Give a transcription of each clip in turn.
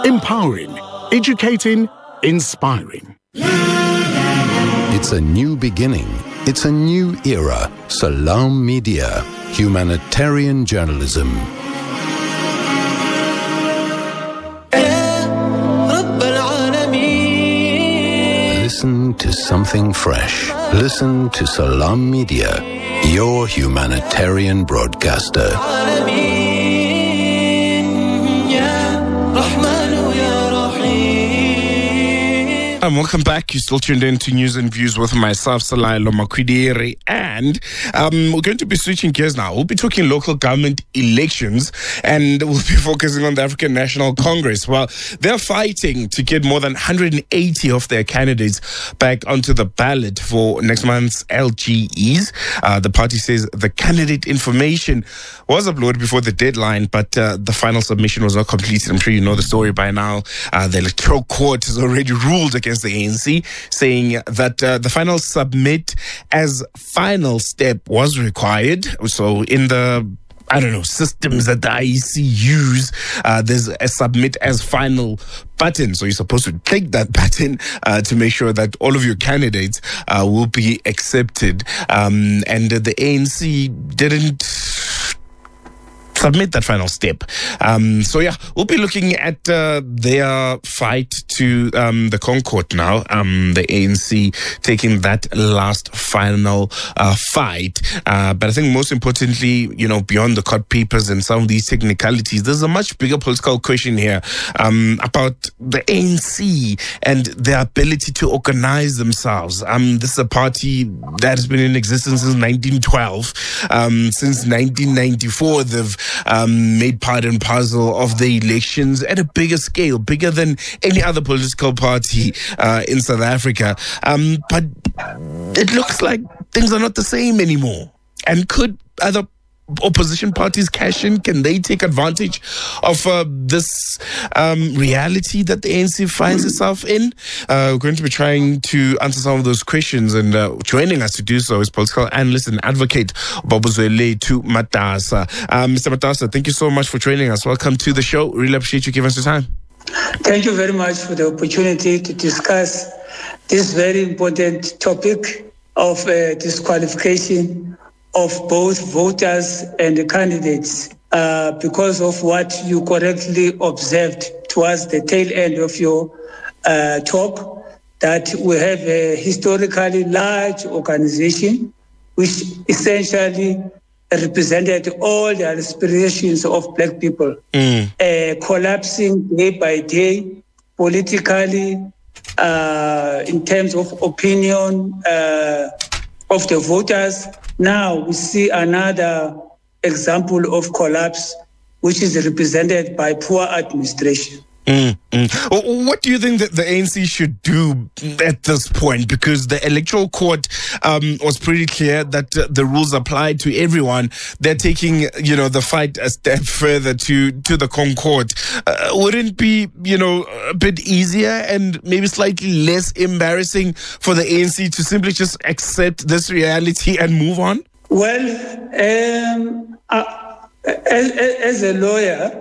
Empowering, educating, inspiring. It's a new beginning. It's a new era. Salam Media, humanitarian journalism. Listen to something fresh. Listen to Salam Media, your humanitarian broadcaster. Welcome back. You're still tuned in to News and Views with myself, Salailo Makwidiri, and we're going to be switching gears now. We'll be talking local government elections, and we'll be focusing on the African National Congress. Well, they're fighting to get more than 180 of their candidates back onto the ballot for next month's LGEs. The party says the candidate information was uploaded before the deadline, but the final submission was not completed. I'm sure you know the story by now. The Electoral Court has already ruled against the ANC, saying that the final submit as final step was required. So in the systems that the IEC use, there's a submit as final button. So you're supposed to click that button to make sure that all of your candidates will be accepted. And the ANC didn't submit that final step. We'll be looking at their fight to the Concord now. The ANC taking that last final fight. But I think most importantly, beyond the court papers and some of these technicalities, there's a much bigger political question here about the ANC and their ability to organize themselves. This is a party that has been in existence since 1912. Since 1994, they've made part and parcel of the elections at a bigger scale, bigger than any other political party in South Africa. But it looks like things are not the same anymore. And could other opposition parties cash in? Can they take advantage of this reality that the ANC finds itself in? We're going to be trying to answer some of those questions, and joining us to do so is political analyst and advocate Babuzwele Matasa. Mr. Matasa, thank you so much for joining us. Welcome to the show. Really appreciate you giving us your time. Thank you very much for the opportunity to discuss this very important topic of disqualification of both voters and the candidates because of what you correctly observed towards the tail end of your talk, that we have a historically large organization which essentially represented all the aspirations of Black people, collapsing day by day politically in terms of opinion of the voters. Now we see another example of collapse, which is represented by poor administration. What do you think that the ANC should do at this point? Because the Electoral Court was pretty clear that the rules apply to everyone. They're taking, the fight a step further to the Concord. Wouldn't it be, a bit easier and maybe slightly less embarrassing for the ANC to simply just accept this reality and move on? Well, as a lawyer,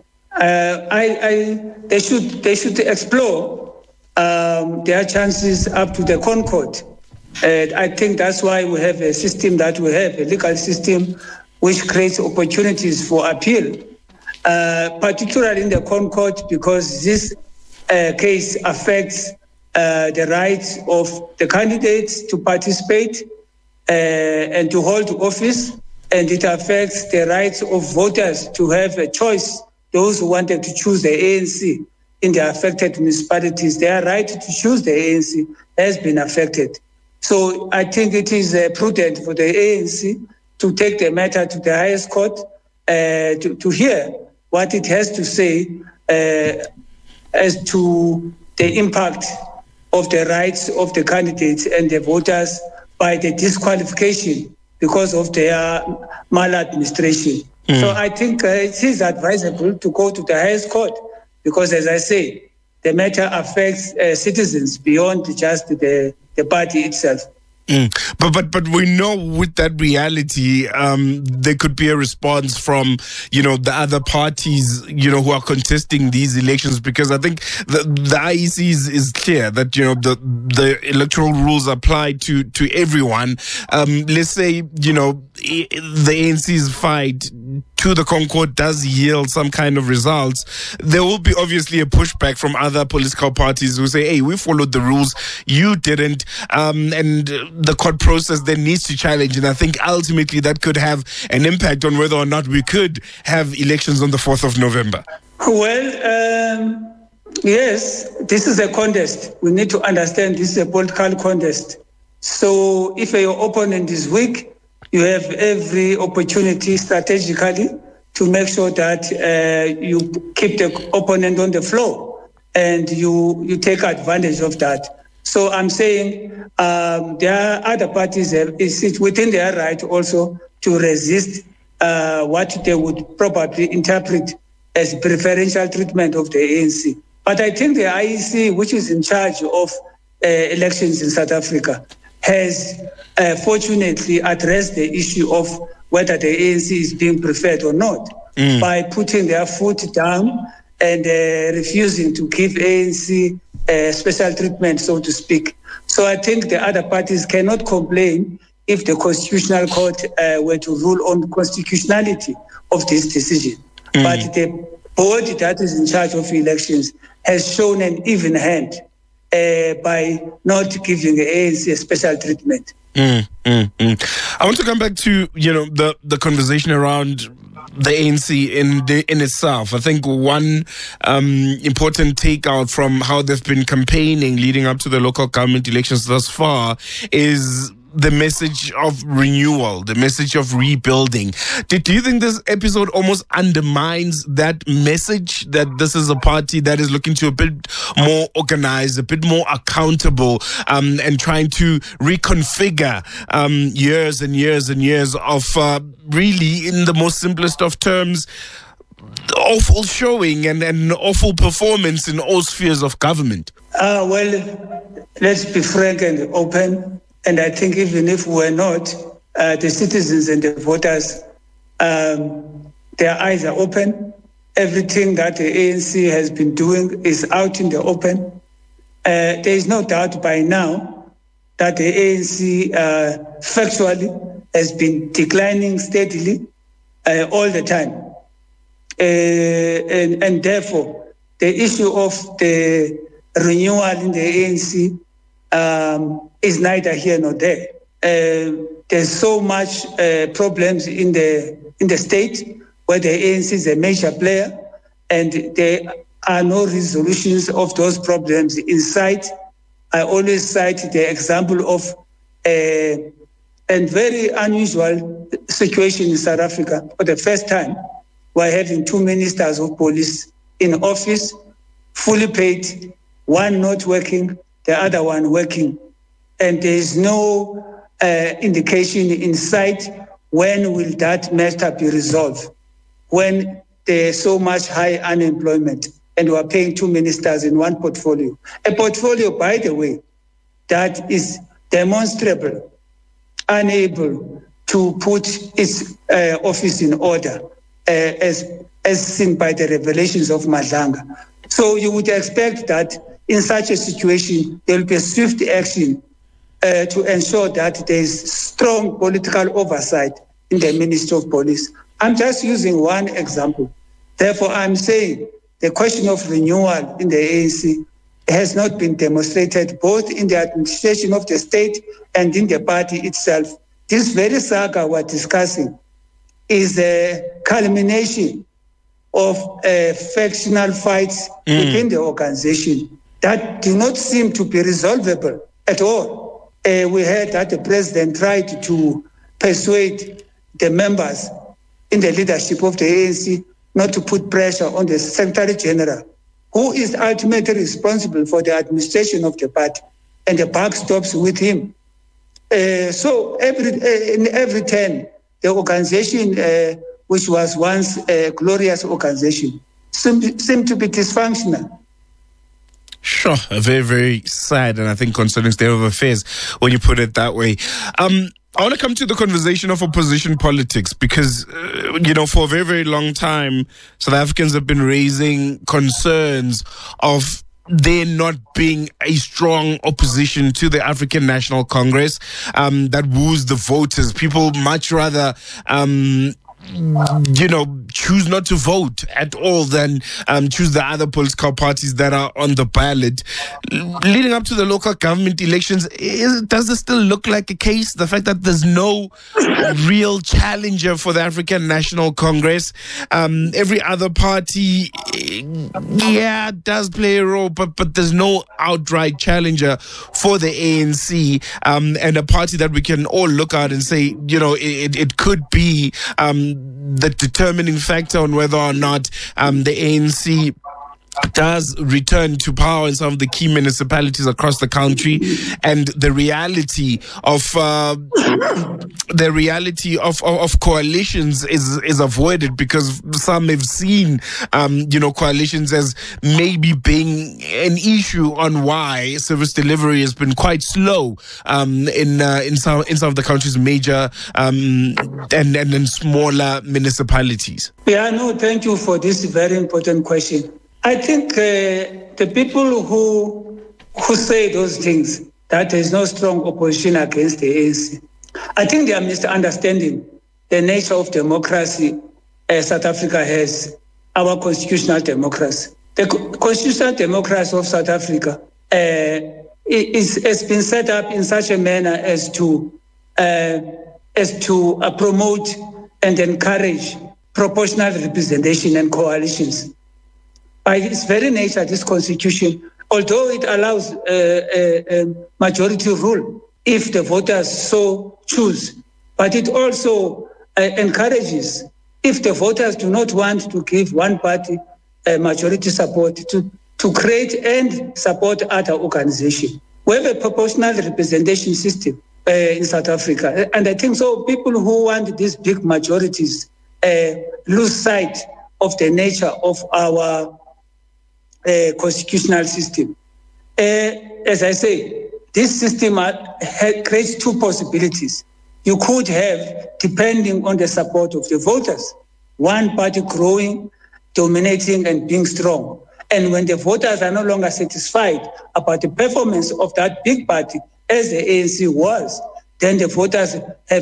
they should explore their chances up to the Concord. I think that's why we have a system that we have, a legal system which creates opportunities for appeal, particularly in the Concord, because this case affects the rights of the candidates to participate and to hold office, and it affects the rights of voters to have a choice. Those who wanted to choose the ANC in the affected municipalities, their right to choose the ANC has been affected. So I think it is prudent for the ANC to take the matter to the highest court to hear what it has to say as to the impact of the rights of the candidates and the voters by the disqualification because of their maladministration. So I think it is advisable to go to the highest court because, as I say, the matter affects citizens beyond just the party itself. But we know with that reality, there could be a response from, the other parties, who are contesting these elections, because I think the IEC is clear that, the electoral rules apply to everyone. Let's say, the ANC's fight to the Concord does yield some kind of results. There will be obviously a pushback from other political parties who say, hey, we followed the rules, you didn't, and the court process then needs to challenge. And I think ultimately that could have an impact on whether or not we could have elections on the 4th of November. Well, yes, this is a contest. We need to understand this is a political contest. So if your opponent is weak, you have every opportunity strategically to make sure that you keep the opponent on the floor and you take advantage of that. So I'm saying there are other parties, it's within their right also to resist what they would probably interpret as preferential treatment of the ANC. But I think the IEC, which is in charge of elections in South Africa, has fortunately addressed the issue of whether the ANC is being preferred or not by putting their foot down and refusing to give ANC special treatment, so to speak. So I think the other parties cannot complain if the Constitutional Court were to rule on the constitutionality of this decision. But the body that is in charge of elections has shown an even hand by not giving the ANC a special treatment. I want to come back to the conversation around the ANC in itself. I think one important takeout from how they've been campaigning leading up to the local government elections thus far is the message of renewal, the message of rebuilding. Do you think this episode almost undermines that message, that this is a party that is looking to a bit more organized, a bit more accountable, and trying to reconfigure years and years and years of really, in the most simplest of terms, awful showing and awful performance in all spheres of government? Well, let's be frank and open. And I think even if we're not, the citizens and the voters, their eyes are open. Everything that the ANC has been doing is out in the open. There is no doubt by now that the ANC factually has been declining steadily all the time. And therefore, the issue of the renewal in the ANC is neither here nor there. There's so much problems in the state where the ANC is a major player, and there are no resolutions of those problems in sight. I always cite the example of a very unusual situation in South Africa. For the first time, we're having 2 ministers of police in office, fully paid, one not working, the other one working. And there is no indication in sight when will that matter be resolved, when there's so much high unemployment and we are paying 2 ministers in one portfolio. A portfolio, by the way, that is demonstrable, unable to put its office in order, as seen by the revelations of Madlanga. So you would expect that in such a situation, there will be a swift action to ensure that there is strong political oversight in the Ministry of Police. I'm just using one example. Therefore, I'm saying the question of renewal in the ANC has not been demonstrated both in the administration of the state and in the party itself. This very saga we're discussing is a culmination of factional fights within the organization that do not seem to be resolvable at all. We heard that the president tried to persuade the members in the leadership of the ANC not to put pressure on the Secretary General, who is ultimately responsible for the administration of the party, and the buck stops with him. So in every turn, the organization, which was once a glorious organization, seemed to be dysfunctional. Sure, a very, very sad and I think concerning state of affairs when you put it that way. I want to come to the conversation of opposition politics because, for a very, very long time, South Africans have been raising concerns of there not being a strong opposition to the African National Congress that woos the voters. People much rather choose not to vote at all than choose the other political parties that are on the ballot. Leading up to the local government elections, does this still look like a case? The fact that there's no real challenger for the African National Congress. Every other party, does play a role, but there's no outright challenger for the ANC, and a party that we can all look at and say, it could be the determining factor on whether or not the ANC does return to power in some of the key municipalities across the country, and the reality of coalitions is avoided because some have seen coalitions as maybe being an issue on why service delivery has been quite slow in some of the country's major and smaller municipalities. Thank you for this very important question. I think the people who say those things, that there is no strong opposition against the ANC, I think they are misunderstanding the nature of democracy South Africa has, our constitutional democracy. The constitutional democracy of South Africa has been set up in such a manner as to promote and encourage proportional representation and coalitions. By its very nature, this constitution, although it allows majority rule if the voters so choose, but it also encourages, if the voters do not want to give one party majority support, to create and support other organizations. We have a proportional representation system in South Africa. And I think so people who want these big majorities lose sight of the nature of our constitutional system. As I say, this system creates two possibilities. You could have, depending on the support of the voters, one party growing, dominating and being strong. And when the voters are no longer satisfied about the performance of that big party, as the ANC was, then the voters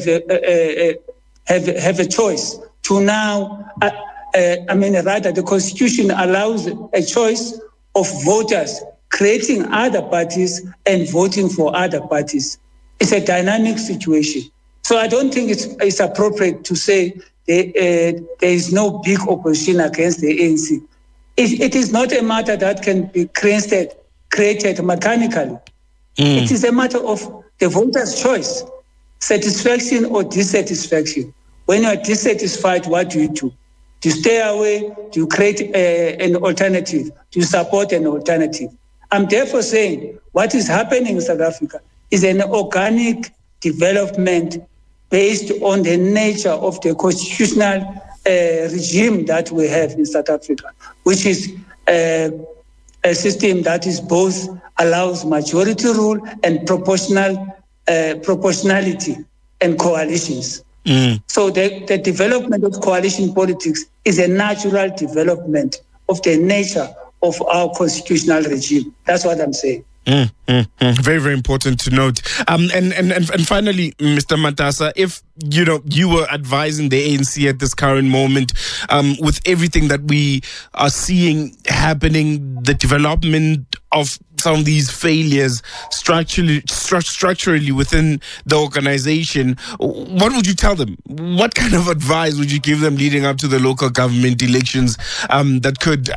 have a choice to now, rather the Constitution allows a choice of voters creating other parties and voting for other parties. It's a dynamic situation. So I don't think it's appropriate to say there is no big opposition against the ANC. It is not a matter that can be created mechanically. It is a matter of the voter's choice, satisfaction or dissatisfaction. When you are dissatisfied, what do? Do you stay away? Do you create an alternative? Do you support an alternative? I'm therefore saying what is happening in South Africa is an organic development based on the nature of the constitutional regime that we have in South Africa, which is a system that is both allows majority rule and proportionality and coalitions. So the development of coalition politics is a natural development of the nature of our constitutional regime. That's what I'm saying. Very, very important to note. And finally, Mr. Matasa, if you were advising the ANC at this current moment, with everything that we are seeing happening, the development of some of these failures structurally within the organization, what would you tell them? What kind of advice would you give them leading up to the local government elections that could,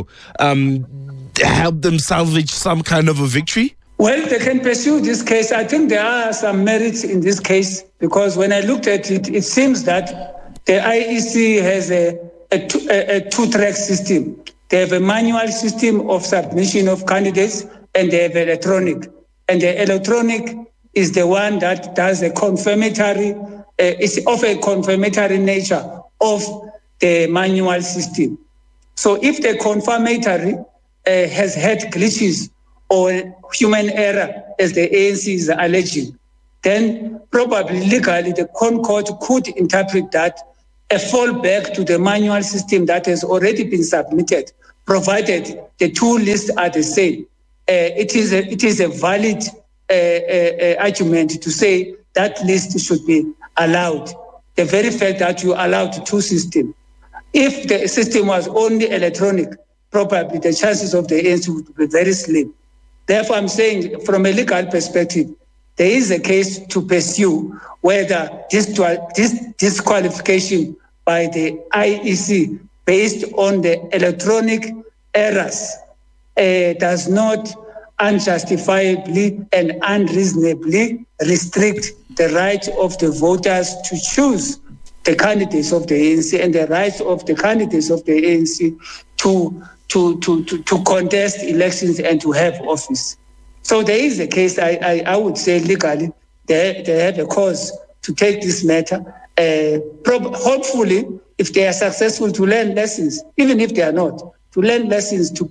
help them salvage some kind of a victory? Well, they can pursue this case. I think there are some merits in this case because when I looked at it, it seems that the IEC has a two-track system. They have a manual system of submission of candidates and they have electronic. And the electronic is the one that does a confirmatory, it's of a confirmatory nature of the manual system. So if the confirmatory has had glitches or human error, as the ANC is alleging, then probably legally the Concord could interpret that a fallback to the manual system that has already been submitted, provided the two lists are the same. It is a valid argument to say that list should be allowed. The very fact that you allowed two systems. If the system was only electronic, probably the chances of the ANC would be very slim. Therefore, I'm saying from a legal perspective, there is a case to pursue whether this disqualification by the IEC based on the electronic errors does not unjustifiably and unreasonably restrict the right of the voters to choose the candidates of the ANC and the rights of the candidates of the ANC to contest elections and to have office. So there is a case, I would say legally, they have a cause to take this matter. Hopefully, if they are successful, to learn lessons, even if they are not, to learn lessons to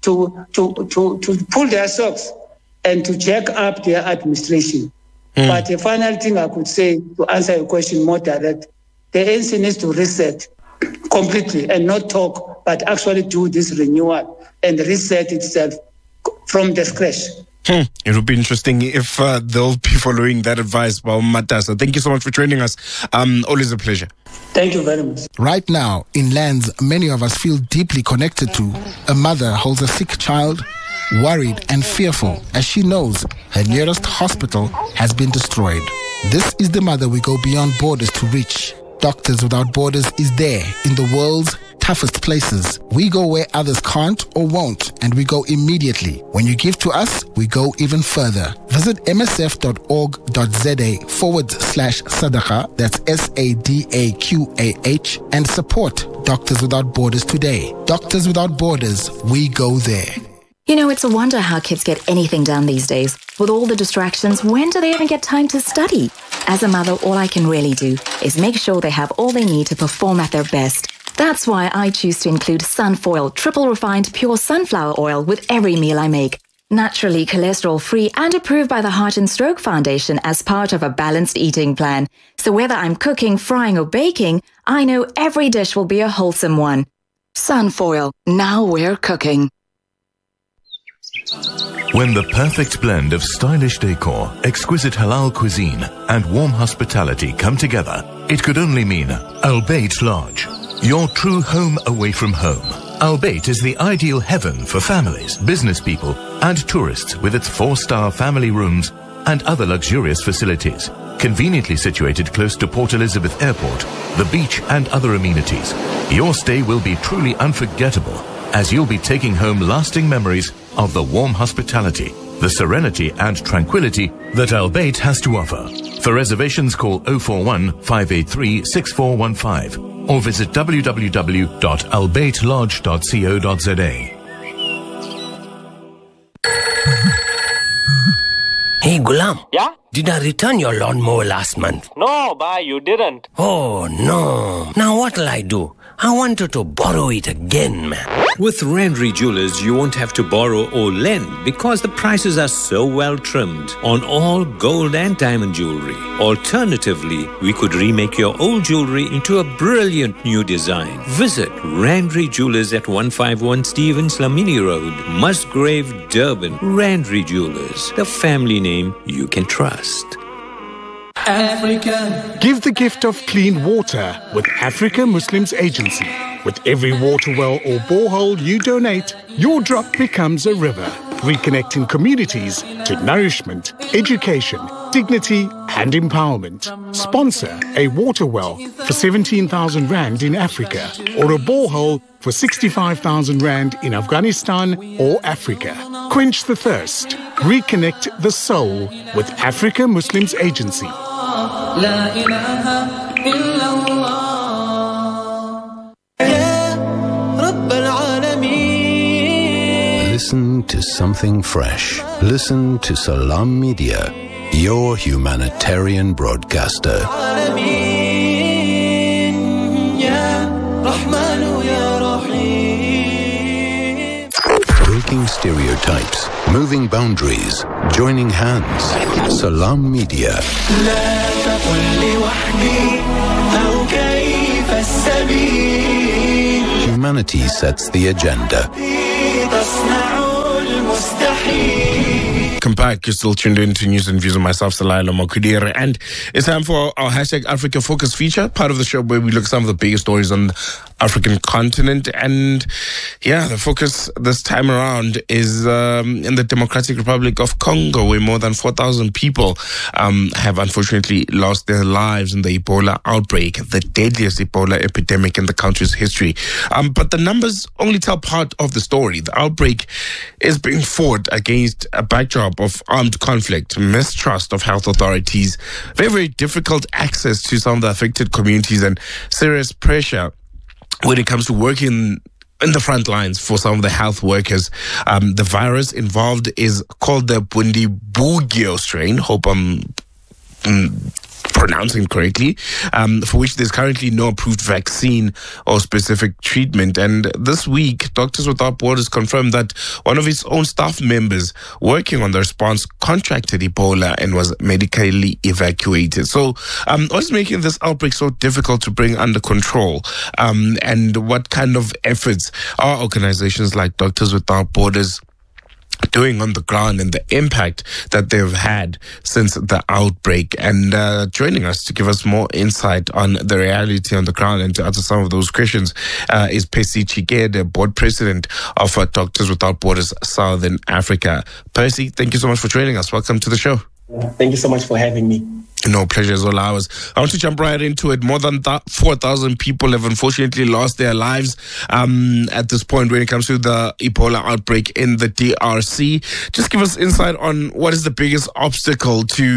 pull their socks and to jack up their administration. But the final thing I could say, to answer your question more direct, the ANC needs to reset completely and not talk, but actually do this renewal and reset itself from the scratch. It would be interesting if they'll be following that advice by Matasa. Thank you so much for joining us. Always a pleasure. Thank you very much. Right now, in lands many of us feel deeply connected to, a mother holds a sick child, worried and fearful as she knows her nearest hospital has been destroyed. This is the mother we go beyond borders to reach. Doctors Without Borders is there in the world's toughest places. We go where others can't or won't, and we go immediately. When you give to us, we go even further. Visit msf.org.za/sadaqa, that's SADAQAH, and support Doctors Without Borders today. Doctors Without Borders, we go there. You know, it's a wonder how kids get anything done these days. With all the distractions, when do they even get time to study? As a mother, all I can really do is make sure they have all they need to perform at their best. That's why I choose to include Sunfoil triple refined pure sunflower oil with every meal I make. Naturally cholesterol-free and approved by the Heart and Stroke Foundation as part of a balanced eating plan. So whether I'm cooking, frying or baking, I know every dish will be a wholesome one. Sunfoil, now we're cooking. When the perfect blend of stylish decor, exquisite halal cuisine and warm hospitality come together, it could only mean Al Bayt Lodge. Your true home away from home. Al Bayt is the ideal heaven for families, business people and tourists with its 4-star family rooms and other luxurious facilities. Conveniently situated close to Port Elizabeth Airport, the beach and other amenities. Your stay will be truly unforgettable as you'll be taking home lasting memories of the warm hospitality, the serenity and tranquility that Al Bayt has to offer. For reservations, call 041 583 6415 or visit www.albaytlodge.co.za. Hey, Gulam. Yeah? Did I return your lawnmower last month? No, bhai, you didn't. Oh, no. Now what'll I do? I wanted to borrow it again, man. With Randry Jewelers, you won't have to borrow or lend because the prices are so well trimmed on all gold and diamond jewelry. Alternatively, we could remake your old jewelry into a brilliant new design. Visit Randry Jewelers at 151 Stevens Lamini Road, Musgrave, Durban. Randry Jewelers, the family name you can trust. Africa. Give the gift of clean water with Africa Muslims Agency. With every water well or borehole you donate, your drop becomes a river, reconnecting communities to nourishment, education, dignity and empowerment. Sponsor a water well for 17,000 Rand in Africa or a borehole for 65,000 Rand in Afghanistan or Africa. Quench the thirst. Reconnect the soul with Africa Muslims Agency. La ilaha illallah. Ya Rabb al-Alameen. Listen to something fresh. Listen to Salam Media, your humanitarian broadcaster. breaking stereotypes, moving boundaries, joining hands. Salam Media. Humanity sets the agenda. Welcome back. You're still tuned in to News and Views with myself, Salailo Mokudire. And it's time for our hashtag Africa Focus feature, part of the show where we look at some of the biggest stories on the African continent. And yeah, the focus this time around is in the Democratic Republic of Congo, where more than 4,000 people have unfortunately lost their lives in the Ebola outbreak, the deadliest Ebola epidemic in the country's history. But the numbers only tell part of the story. The outbreak is being fought against a backdrop of armed conflict, mistrust of health authorities, very, very difficult access to some of the affected communities, and serious pressure when it comes to working in the front lines for some of the health workers. The virus involved is called the Bundibugyo strain. Hope I'm pronouncing correctly, for which there's currently no approved vaccine or specific treatment. And this week, Doctors Without Borders confirmed that one of its own staff members working on the response contracted Ebola and was medically evacuated. So what's making this outbreak so difficult to bring under control? And what kind of efforts are organizations like Doctors Without Borders doing on the ground, and the impact that they've had since the outbreak? And joining us to give us more insight on the reality on the ground and to answer some of those questions is Percy Chigede, board president of Doctors Without Borders Southern Africa. Percy, thank you so much for joining us. Welcome to the show. Thank you so much for having me. No, pleasure is all ours. I want to jump right into it. More than 4,000 people have unfortunately lost their lives at this point when it comes to the Ebola outbreak in the DRC. Just give us insight on what is the biggest obstacle to,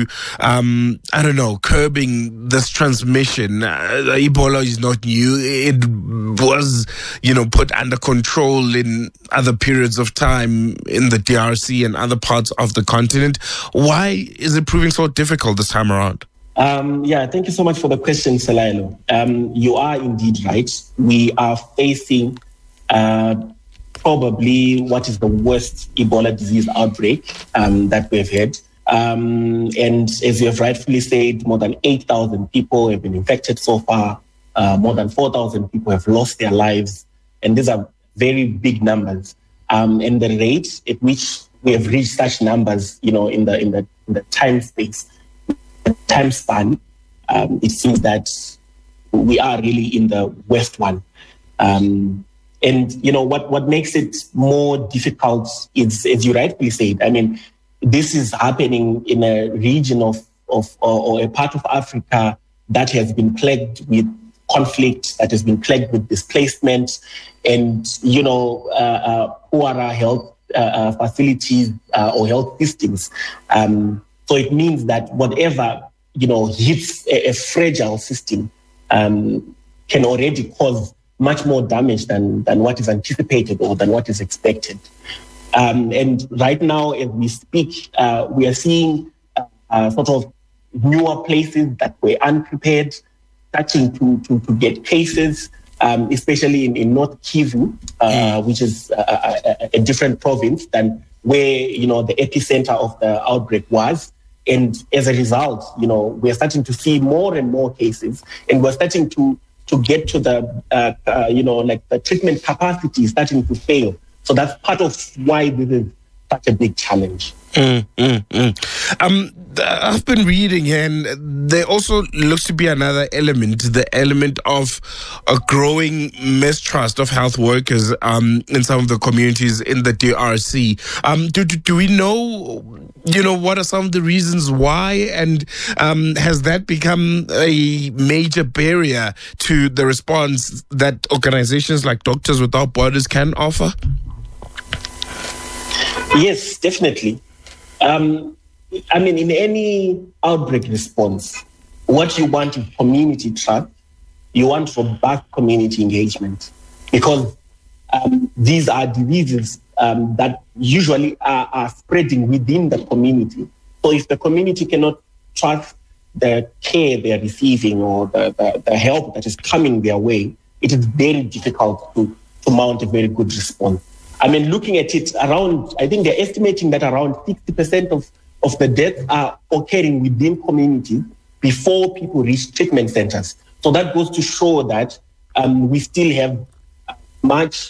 curbing this transmission. Ebola is not new. It was, put under control in other periods of time in the DRC and other parts of the continent. Why is it proving so difficult this time around? Thank you so much for the question, Salailo. You are indeed right. We are facing probably what is the worst Ebola disease outbreak that we've had. And as you have rightfully said, more than 8,000 people have been infected so far. More than 4,000 people have lost their lives. And these are very big numbers. And the rate at which we have reached such numbers, in the time space, time span, it seems that we are really in the worst one. And what makes it more difficult is, as you rightly said, this is happening in a region or a part of Africa that has been plagued with conflict, that has been plagued with displacement, and poorer health facilities or health systems. So it means that whatever, hits a fragile system can already cause much more damage than what is anticipated or than what is expected. And right now, as we speak, we are seeing sort of newer places that were unprepared, starting to get cases, especially in North Kivu, which is a different province than where, the epicenter of the outbreak was. And as a result, we're starting to see more and more cases, and we're starting to get to the, the treatment capacity starting to fail. So that's part of why this is such a big challenge. I've been reading here, and there also looks to be another element, the element of a growing mistrust of health workers in some of the communities in the DRC. Do we know, what are some of the reasons why, and has that become a major barrier to the response that organizations like Doctors Without Borders can offer? Yes, definitely. In any outbreak response, what you want is community trust. You want robust community engagement, because these are diseases that usually are spreading within the community. So if the community cannot trust the care they're receiving or the help that is coming their way, it is very difficult to mount a very good response. I mean, looking at it I think they're estimating that around 60% of the deaths are occurring within communities before people reach treatment centers. So that goes to show that we still have much,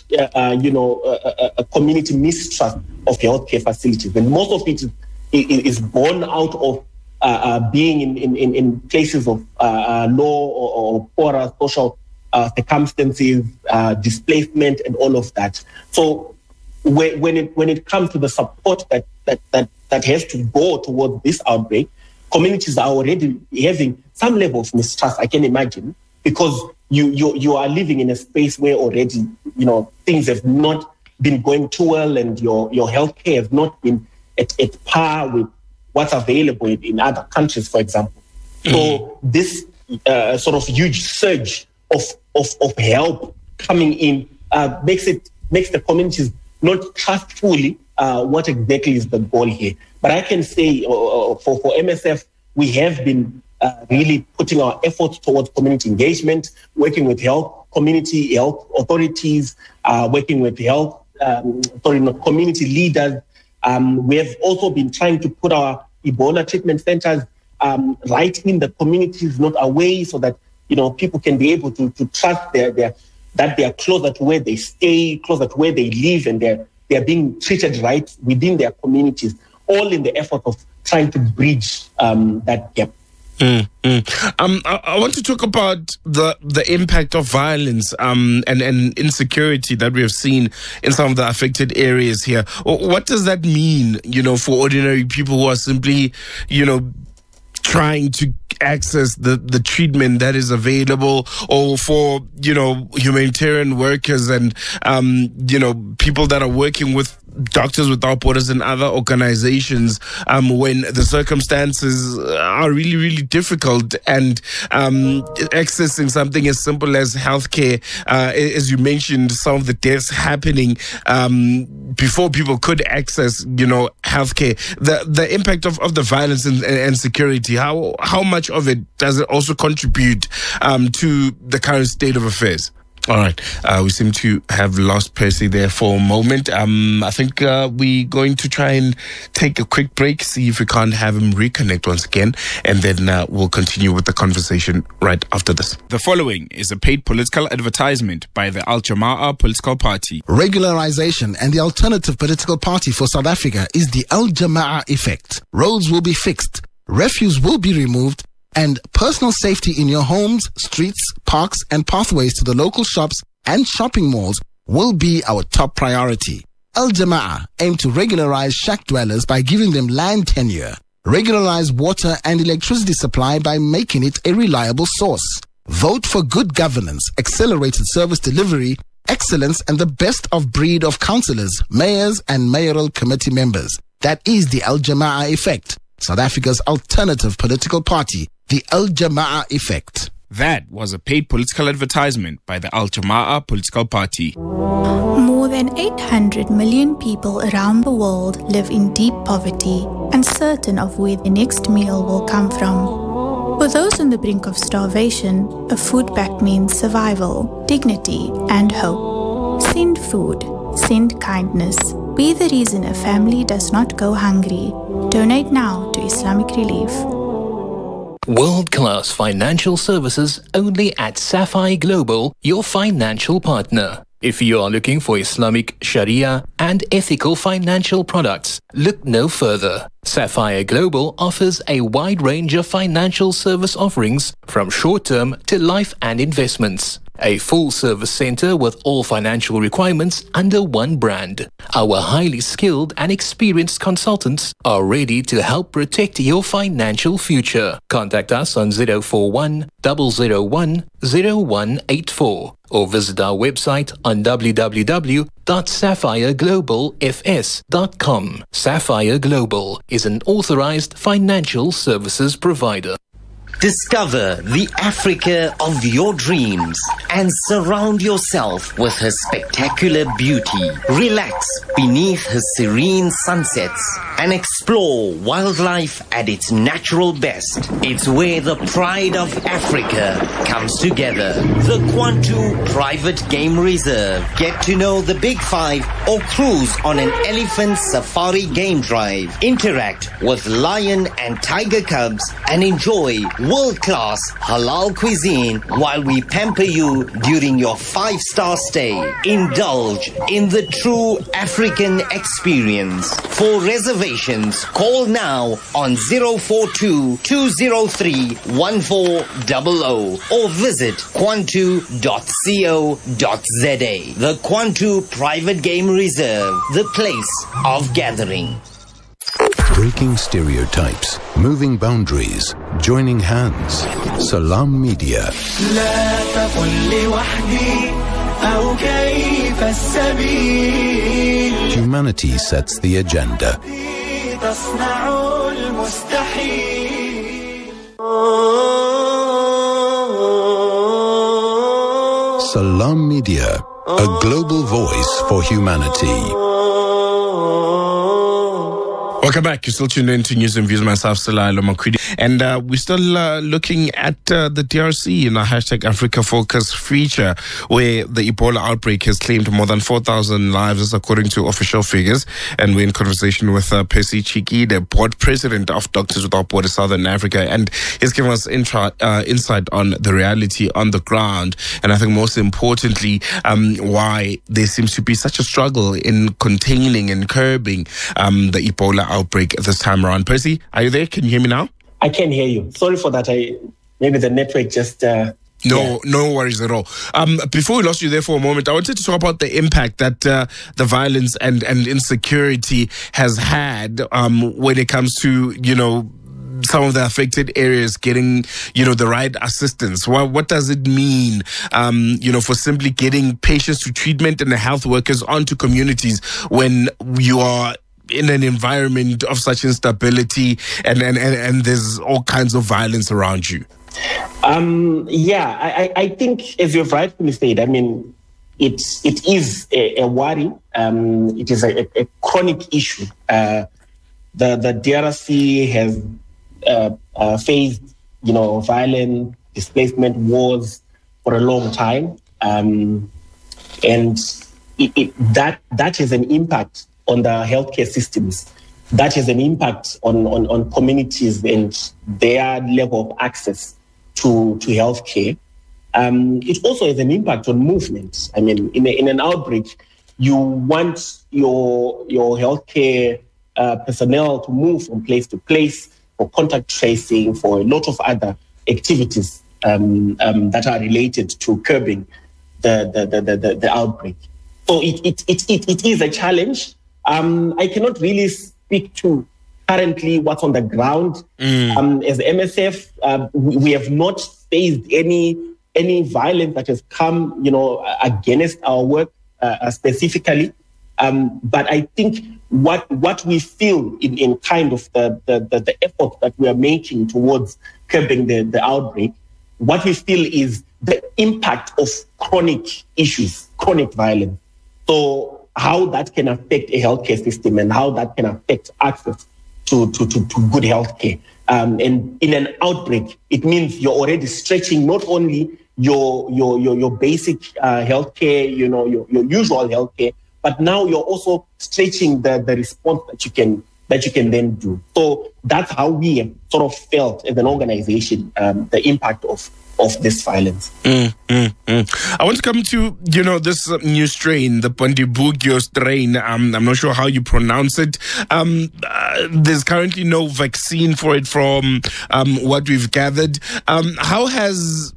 a community mistrust of healthcare facilities. And most of it is born out of being in places of low or poorer social circumstances, displacement, and all of that. So when it comes to the support that has to go towards this outbreak, communities are already having some level of mistrust, I can imagine, because you are living in a space where already, things have not been going too well, and your healthcare has not been at par with what's available in other countries, for example. So this sort of huge surge of help coming in makes the communities not trust fully what exactly is the goal here. But I can say for MSF, we have been really putting our efforts towards community engagement, working with community health authorities, working with community leaders. We have also been trying to put our Ebola treatment centers right in the communities, not away, so that people can be able to trust that they are closer to where they stay, closer to where they live, and they are being treated right within their communities, all in the effort of trying to bridge that gap. I want to talk about the impact of violence and insecurity that we have seen in some of the affected areas here. What does that mean, for ordinary people who are simply, trying to access the treatment that is available, or for, humanitarian workers and, people that are working with Doctors Without Borders and other organizations, when the circumstances are really, really difficult, and accessing something as simple as healthcare, as you mentioned, some of the deaths happening before people could access, healthcare. The impact of the violence and security, how much of it does it also contribute to the current state of affairs? All right. We seem to have lost Percy there for a moment. I think we're going to try and take a quick break, see if we can't have him reconnect once again, and then we'll continue with the conversation right after this. The following is a paid political advertisement by the Al Jama'ah political party. Regularization and the alternative political party for South Africa is the Al Jama'ah effect. Roads will be fixed, refuse will be removed, and personal safety in your homes, streets, parks, and pathways to the local shops and shopping malls will be our top priority. Al Jama'ah aim to regularize shack dwellers by giving them land tenure, regularize water and electricity supply by making it a reliable source. Vote for good governance, accelerated service delivery, excellence, and the best of breed of councillors, mayors, and mayoral committee members. That is the Al Jama'ah effect, South Africa's alternative political party. The Al Jama'ah effect. That was a paid political advertisement by the Al Jama'ah political party. More than 800 million people around the world live in deep poverty, uncertain of where the next meal will come from. For those on the brink of starvation, a food pact means survival, dignity, and hope. Send food. Send kindness. Be the reason a family does not go hungry. Donate now to Islamic Relief. World-class financial services only at Sapphire Global, your financial partner. If you are looking for Islamic Sharia and ethical financial products, look no further. Sapphire Global offers a wide range of financial service offerings from short-term to life and investments. A full-service center with all financial requirements under one brand. Our highly skilled and experienced consultants are ready to help protect your financial future. Contact us on 041 001 0184 or visit our website on www.sapphireglobalfs.com. Sapphire Global is an authorized financial services provider. Discover the Africa of your dreams and surround yourself with her spectacular beauty. Relax beneath her serene sunsets and explore wildlife at its natural best. It's where the pride of Africa comes together. The Kwantu Private Game Reserve. Get to know the Big Five or cruise on an elephant safari game drive. Interact with lion and tiger cubs and enjoy world-class halal cuisine while we pamper you during your 5-star stay. Indulge in the true African experience. For reservations, call now on 042-203-1400 or visit kwantu.co.za. The Kwantu Private Game Reserve, the place of gathering. Breaking stereotypes, moving boundaries, joining hands. Salam Media. لا تقل لوحدي أو كيف السبيل. Humanity sets the agenda. تصنع المستحيل. Salam Media, a global voice for humanity. Welcome back. You're still tuned in to News and Views. Myself, Salalo Makwidi. And we're still looking at the DRC in our hashtag Africa Focus feature, where the Ebola outbreak has claimed more than 4,000 lives, according to official figures. And we're in conversation with Percy Chiki, the board president of Doctors Without Borders Southern Africa. And he's giving us insight on the reality on the ground. And I think most importantly, why there seems to be such a struggle in containing and curbing the Ebola outbreak this time around. Percy, are you there? Can you hear me now? I can hear you. Sorry for that. Maybe the network just... No worries at all. Before we lost you there for a moment, I wanted to talk about the impact that the violence and insecurity has had when it comes to, some of the affected areas getting, the right assistance. What does it mean, for simply getting patients to treatment and the health workers onto communities when you are in an environment of such instability and there's all kinds of violence around you? I think, as you've rightfully said, it is a worry. It is a chronic issue. The DRC has faced, violent displacement wars for a long time, and that has an impact on the healthcare systems. That has an impact on communities and their level of access to healthcare. It also has an impact on movement. In an outbreak, you want your healthcare personnel to move from place to place for contact tracing, for a lot of other activities that are related to curbing the outbreak. So it is a challenge. I cannot really speak to currently what's on the ground. As MSF, we have not faced any violence that has come, against our work specifically. But I think what we feel in kind of the effort that we are making towards curbing the outbreak, what we feel is the impact of chronic issues, chronic violence. So how that can affect a healthcare system and how that can affect access to good healthcare. And in an outbreak, it means you're already stretching not only your basic healthcare, your usual healthcare, but now you're also stretching the response that you can then do. So that's how we have sort of felt as an organization the impact of this violence. I want to come to, this new strain, the Bundibugyo strain. I'm not sure how you pronounce it. There's currently no vaccine for it from what we've gathered. How has,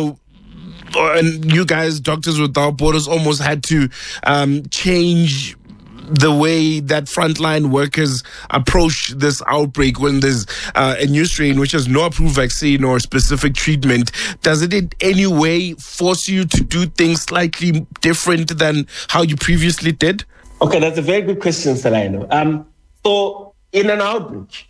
and you guys, Doctors Without Borders, almost had to change the way that frontline workers approach this outbreak when there's a new strain which has no approved vaccine or specific treatment? Does it in any way force you to do things slightly different than how you previously did? Okay, that's a very good question, Salino. So in an outbreak,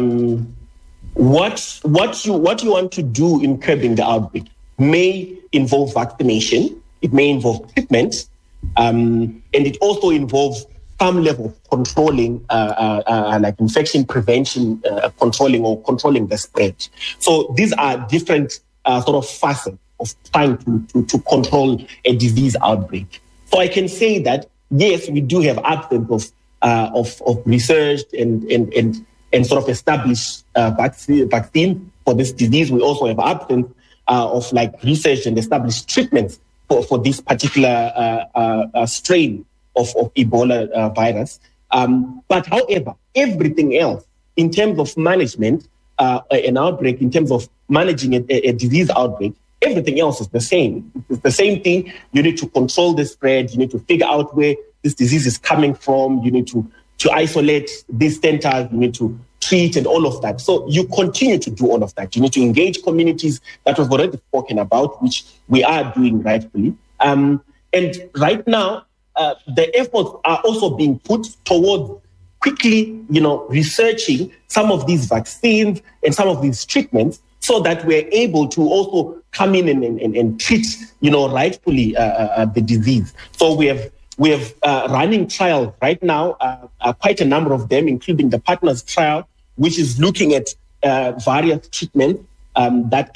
what you want to do in curbing the outbreak may involve vaccination, it may involve treatment, and it also involves some level of controlling, like infection prevention, controlling the spread. So these are different sort of facets of trying to control a disease outbreak. So I can say that, yes, we do have absence of research and sort of established vaccine for this disease. We also have absence of like research and established treatments for this particular strain of Ebola virus. But however, everything else in terms of management, an outbreak, in terms of managing a disease outbreak, everything else is the same. It's the same thing. You need to control the spread. You need to figure out where this disease is coming from. You need to isolate these centers. You need to treat and all of that. So you continue to do all of that. You need to engage communities. That was already spoken about, which we are doing rightfully. And right now, the efforts are also being put towards quickly, researching some of these vaccines and some of these treatments so that we're able to also come in and treat, rightfully the disease. So we have running trials right now, quite a number of them, including the Partners trial, which is looking at various treatments that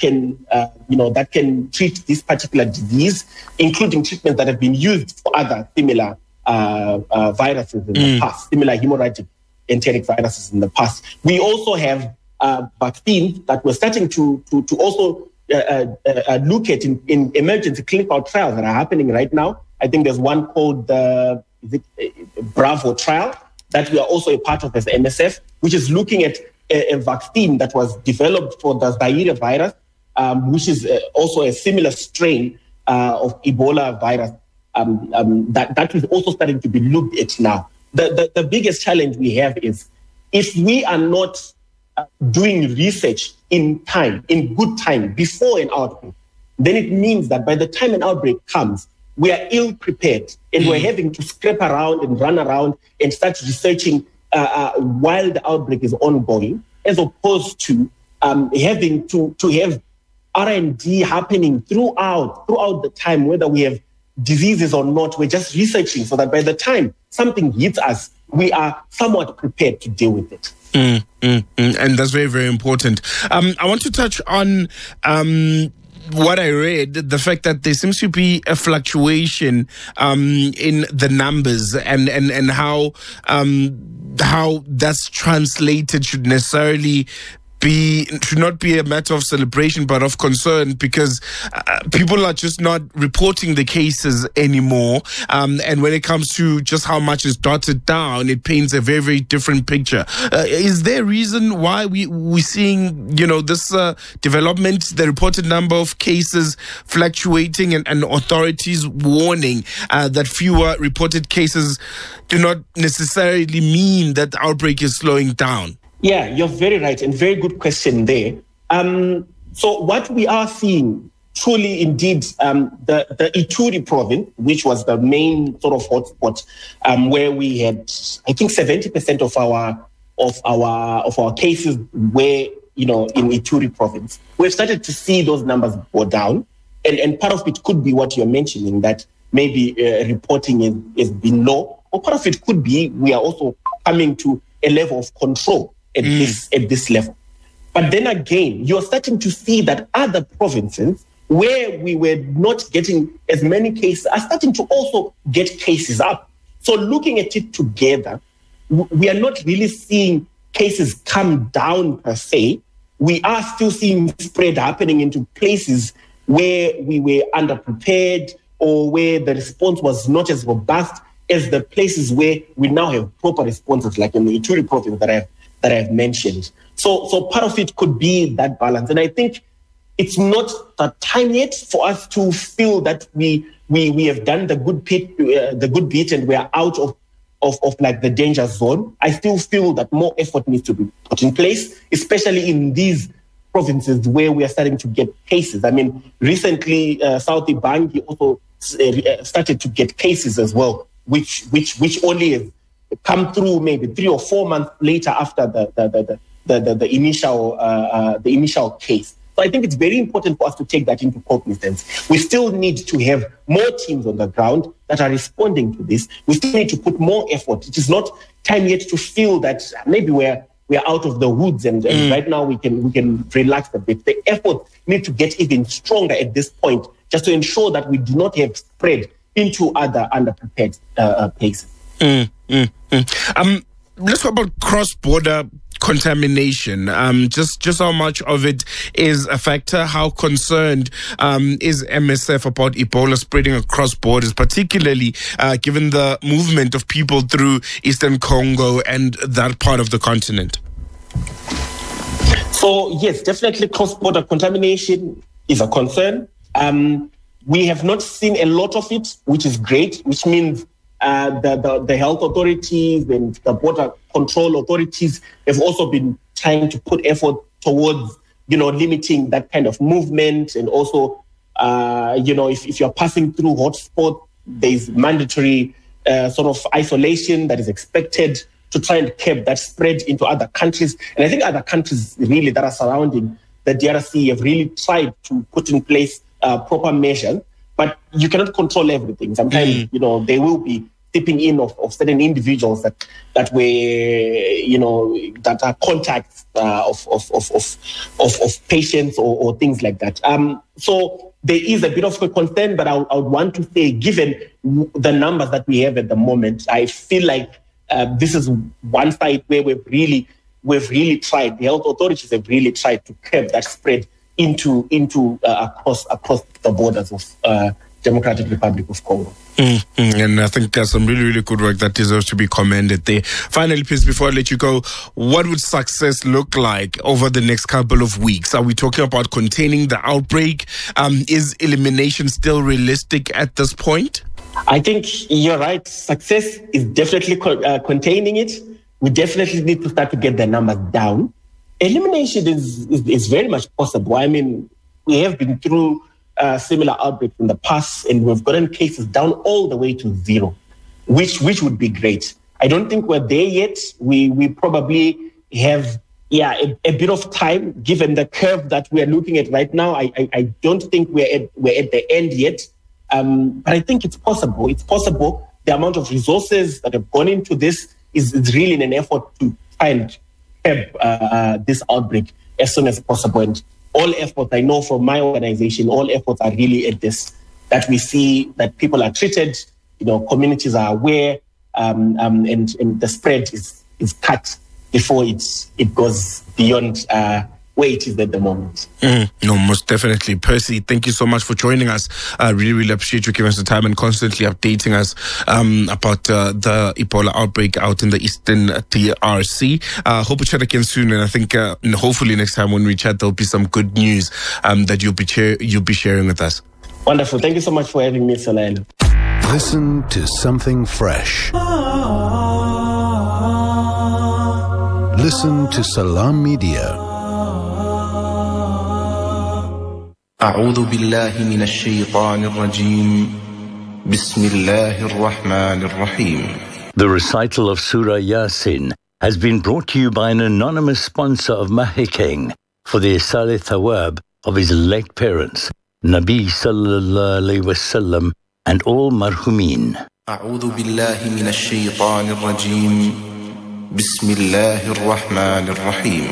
can treat this particular disease, including treatments that have been used for other similar viruses in the past, similar hemorrhagic enteric viruses in the past. We also have vaccines that we're starting to also look at in emergency clinical trials that are happening right now. I think there's one called the Bravo trial that we are also a part of as MSF, which is looking at a vaccine that was developed for the Zaire virus, which is also a similar strain of Ebola virus that is also starting to be looked at now. The biggest challenge we have is if we are not doing research in good time, before an outbreak, then it means that by the time an outbreak comes, we are ill prepared and we're having to scrape around and run around and start researching while the outbreak is ongoing, as opposed to having to have R&D happening throughout the time, whether we have diseases or not. We're just researching so that by the time something hits us, we are somewhat prepared to deal with it. And that's very, very important. I want to touch on what I read, the fact that there seems to be a fluctuation in the numbers and how that's translated should not be a matter of celebration but of concern, because people are just not reporting the cases anymore, and when it comes to just how much is dotted down, it paints a very, very different picture. Is there a reason why we're seeing this development, the reported number of cases fluctuating, and authorities warning that fewer reported cases do not necessarily mean that the outbreak is slowing down? Yeah, you're very right, and very good question there. So what we are seeing, truly indeed, the Ituri province, which was the main sort of hotspot, where we had, I think, 70% of our cases were, in Ituri province. We've started to see those numbers go down, and part of it could be what you're mentioning, that maybe reporting is been low, or part of it could be we are also coming to a level of control at this level. But then again, you're starting to see that other provinces where we were not getting as many cases are starting to also get cases up. So looking at it together, we are not really seeing cases come down per se. We are still seeing spread happening into places where we were underprepared or where the response was not as robust as the places where we now have proper responses, like in the Ituri province that I've mentioned. So part of it could be that balance. And I think it's not the time yet for us to feel that we have done the good bit and we are out of like the danger zone. I still feel that more effort needs to be put in place, especially in these provinces where we are starting to get cases. I mean, recently, South Ibangi also started to get cases as well, which only have come through maybe 3 or 4 months later after the initial case. So I think it's very important for us to take that into cognizance. We still need to have more teams on the ground that are responding to this. We still need to put more effort. It is not time yet to feel that maybe we're out of the woods and right now we can relax a bit. The effort needs to get even stronger at this point, just to ensure that we do not have spread into other underprepared places. Let's talk about cross-border contamination. Just how much of it is a factor? How concerned is MSF about Ebola spreading across borders, particularly given the movement of people through Eastern Congo and that part of the continent? So yes, definitely cross-border contamination is a concern. We have not seen a lot of it, which is great, which means the health authorities and the border control authorities have also been trying to put effort towards, limiting that kind of movement. And also, if you're passing through hotspot, there's mandatory sort of isolation that is expected to try and curb that spread into other countries. And I think other countries really that are surrounding the DRC have really tried to put in place proper measures. But you cannot control everything. Sometimes, there will be tipping in of certain individuals that are contacts of patients or things like that. So there is a bit of a concern, but I would want to say, given the numbers that we have at the moment, I feel like this is one side where we've really tried. The health authorities have really tried to curb that spread into across the borders of Democratic Republic of Congo. And I think some really, really good work that deserves to be commended there. Finally, please, before I let you go, what would success look like over the next couple of weeks? Are we talking about containing the outbreak? Is elimination still realistic at this point? I think you're right. Success is definitely containing it. We definitely need to start to get the numbers down. Elimination is very much possible. I mean, we have been through similar outbreaks in the past, and we've gotten cases down all the way to zero, which would be great. I don't think we're there yet. We probably have a bit of time, given the curve that we are looking at right now. I don't think we're at the end yet, but I think it's possible. It's possible. The amount of resources that have gone into this is really in an effort to try and curb this outbreak as soon as possible. And all efforts, I know from my organization, all efforts are really at this, that we see that people are treated, communities are aware, and the spread is cut before it goes beyond where it is at the moment. No, most definitely. Percy, thank you so much for joining us. I really, really appreciate you giving us the time and constantly updating us about the Ebola outbreak out in the Eastern DRC. Hope we chat again soon, and I think hopefully next time when we chat there'll be some good news that you'll be sharing with us. Wonderful. Thank you so much for having me, Salalo. Listen to something fresh. Listen to Salam Media. أعوذ بالله من الشيطان الرجيم بسم الله الرحمن الرحيم. The recital of Surah Yasin has been brought to you by an anonymous sponsor of Mahikeng for the Isal Thawab of his late parents, Nabi Sallallahu Alaihi Wasallam, and all marhumin. أعوذ بالله من الشيطان الرجيم بسم الله الرحمن الرحيم.